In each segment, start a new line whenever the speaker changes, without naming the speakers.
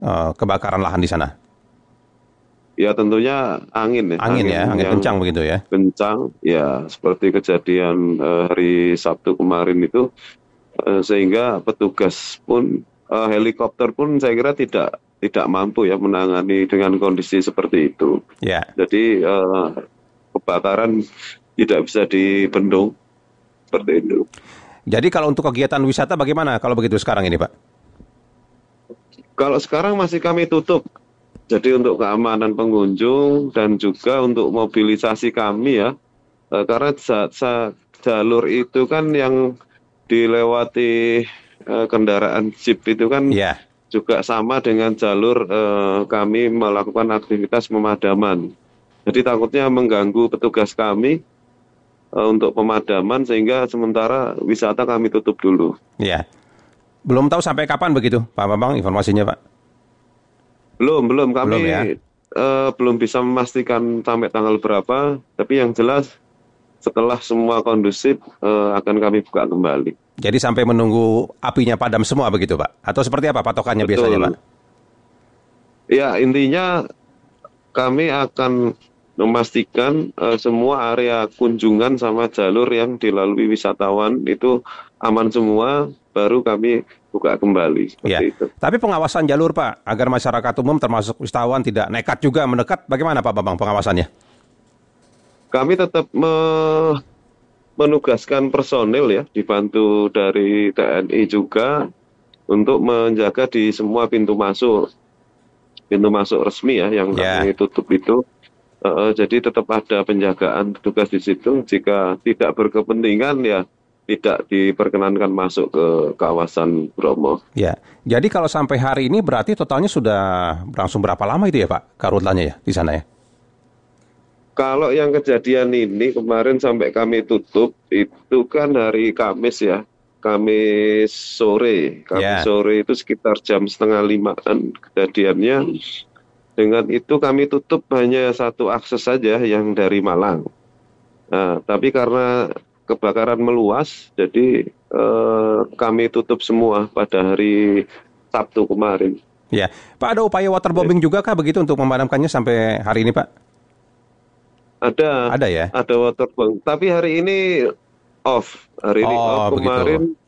kebakaran lahan di sana?
Ya tentunya angin ya,
Angin ya, angin
yang
kencang begitu ya?
kencang ya seperti kejadian hari Sabtu kemarin itu, sehingga petugas pun helikopter pun saya kira tidak mampu ya menangani dengan kondisi seperti itu.
Ya.
Jadi kebakaran tidak bisa dibendung seperti itu.
Jadi kalau untuk kegiatan wisata bagaimana kalau begitu sekarang ini, Pak?
Kalau sekarang masih kami tutup. Jadi untuk keamanan pengunjung dan juga untuk mobilisasi kami ya, karena jalur itu kan yang dilewati kendaraan jeep itu kan
Ya.
juga sama dengan jalur kami melakukan aktivitas pemadaman. Jadi takutnya mengganggu petugas kami untuk pemadaman sehingga sementara wisata kami tutup dulu.
Ya. Belum tahu sampai kapan begitu, Pak Bambang, informasinya, Pak?
Belum
Belum ya.
kami belum bisa memastikan sampai tanggal berapa, tapi yang jelas setelah semua kondusif akan kami buka kembali.
Jadi sampai menunggu apinya padam semua begitu, Pak? Atau seperti apa patokannya biasanya, Pak?
Betul. Ya, intinya kami akan memastikan semua area kunjungan sama jalur yang dilalui wisatawan itu aman semua, baru kami buka kembali
Ya.
seperti itu.
Tapi pengawasan jalur, Pak, agar masyarakat umum termasuk wisatawan tidak nekat juga mendekat, bagaimana Pak Bambang pengawasannya?
Kami tetap menugaskan personil ya, dibantu dari TNI juga untuk menjaga di semua pintu masuk resmi ya yang
Ya.
kami tutup itu. Jadi tetap ada penjagaan petugas di situ. Jika tidak berkepentingan ya tidak diperkenankan masuk ke kawasan Bromo.
Ya. Jadi kalau sampai hari ini berarti totalnya sudah berlangsung berapa lama itu ya, Pak, karutannya ya di sana ya?
Kalau yang kejadian ini kemarin sampai kami tutup itu kan hari Kamis ya. Kamis sore. Kamis
Ya.
sore itu sekitar jam 4:30 kejadiannya. Dengan itu kami tutup hanya satu akses saja yang dari Malang. Nah, tapi karena kebakaran meluas, jadi kami tutup semua pada hari Sabtu kemarin.
Ya. Pak, ada upaya waterbombing juga kah begitu untuk memadamkannya sampai hari ini, Pak?
Ada,
Ada ya?
ada waterbombing. Tapi hari ini off. Hari ini off.
Oh, begitu.
Kemarin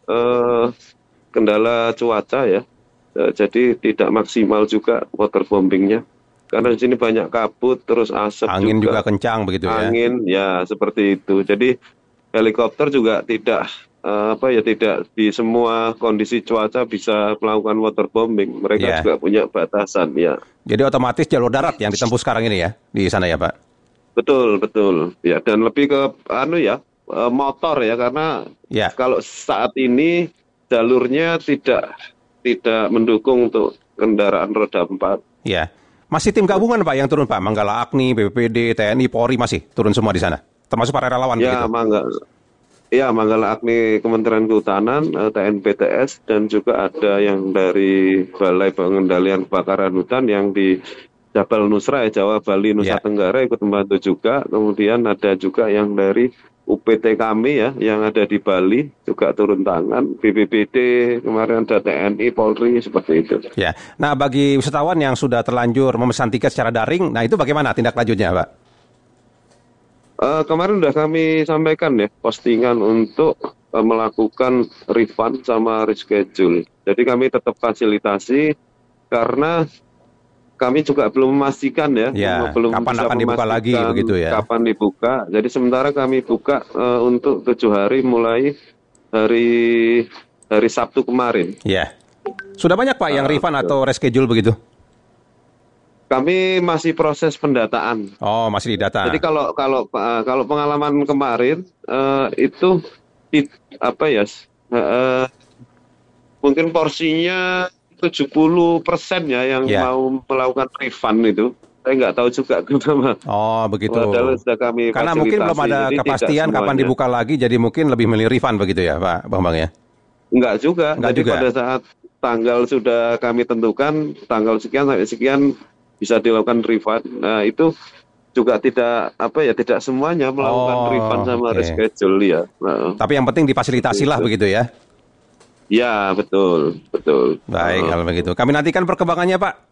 kendala cuaca ya. Jadi tidak maksimal juga waterbombingnya. Karena di sini banyak kabut, terus asap
Angin juga
juga.
kencang begitu ya?
Angin, ya seperti itu. Jadi helikopter juga tidak di semua kondisi cuaca bisa melakukan waterbombing. Mereka
Ya.
juga punya batasan ya.
Jadi otomatis jalur darat yang ditempuh sekarang ini ya di sana ya, Pak?
Betul, betul. Ya, dan lebih ke motor ya, karena
Ya.
kalau saat ini jalurnya tidak mendukung untuk kendaraan roda 4.
Ya. Masih tim gabungan Pak yang turun Pak? Manggala Agni, BPPD, TNI, Polri masih turun semua di sana? Termasuk para relawan
Ya,
begitu?
Manggala Agni Kementerian Kehutanan, TNPTS, dan juga ada yang dari Balai Pengendalian Kebakaran Hutan yang di Jabal Nusra, Jawa, Bali, Nusa
Ya.
Tenggara ikut membantu juga. Kemudian ada juga yang dari UPT kami ya, yang ada di Bali juga turun tangan. BPBD, kemarin ada TNI, Polri, seperti itu.
Ya. Nah, bagi wisatawan yang sudah terlanjur memesan tiket secara daring, nah itu bagaimana tindak lanjutnya Pak?
Kemarin sudah kami sampaikan ya, postingan untuk melakukan refund sama reschedule. Jadi kami tetap fasilitasi karena kami juga belum memastikan ya,
Ya,
belum
kapan
bisa
akan dibuka lagi
memastikan
begitu ya?
kapan dibuka. Jadi sementara kami buka untuk 7 hari mulai hari Sabtu kemarin.
Ya. Sudah banyak Pak yang refund
Betul.
atau reschedule begitu?
Kami masih proses pendataan.
Oh, masih di data.
Jadi kalau pengalaman kemarin itu mungkin porsinya 70% ya yang
Ya.
mau melakukan refund itu. Saya nggak tahu juga kenapa.
Oh, begitu.
Padahal sudah kami
Karena mungkin belum
fasilitasi,
ada
jadi tidak
kepastian kapan
semuanya.
dibuka lagi, jadi mungkin lebih milih refund begitu ya Pak Bambang ya?
Enggak juga.
Enggak
Jadi
juga?
pada saat tanggal sudah kami tentukan, tanggal sekian sampai sekian bisa dilakukan refund. Nah, itu juga tidak semuanya melakukan refund
Oh,
sama
oke.
reschedule ya. Nah,
Tapi yang penting difasilitasi lah
itu.
begitu ya?
Ya, betul, betul.
Baik, kalau begitu. Kami nantikan perkembangannya, Pak.